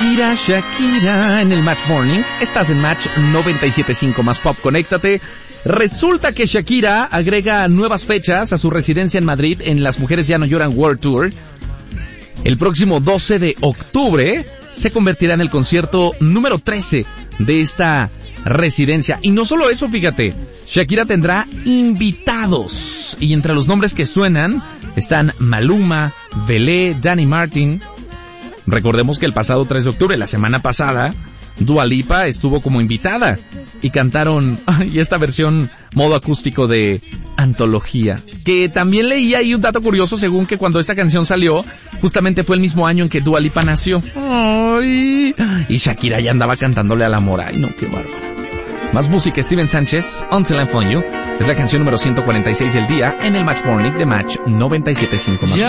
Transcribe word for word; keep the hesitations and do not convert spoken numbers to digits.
Shakira, Shakira en el Match Morning. Estás en Match noventa y siete punto cinco más Pop, conéctate. Resulta que Shakira agrega nuevas fechas a su residencia en Madrid en Las Mujeres Ya No Lloran World Tour. El próximo doce de octubre se convertirá en el concierto número trece de esta residencia. Y no solo eso, fíjate, Shakira tendrá invitados. Y entre los nombres que suenan están Maluma, Belé, Danny Martin. Recordemos que el pasado tres de octubre, la semana pasada, Dua Lipa estuvo como invitada y cantaron y esta versión modo acústico de Antología, que también leí ahí un dato curioso, según que cuando esta canción salió justamente fue el mismo año en que Dua Lipa nació. Ay, y Shakira ya andaba cantándole al amor. Ay, no, qué bárbaro. Más música. Steven Sánchez, Until I Find You, es la canción número ciento cuarenta y seis del día en el Match Morning de Match noventa y siete punto cinco más.